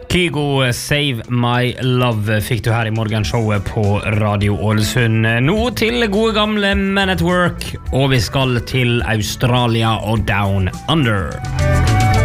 Kygo, Save My Love fikk du her i morgenshowet på Radio Ålesund. Nå til gode gamle Men at Work, og vi skal til Australia og Down Under.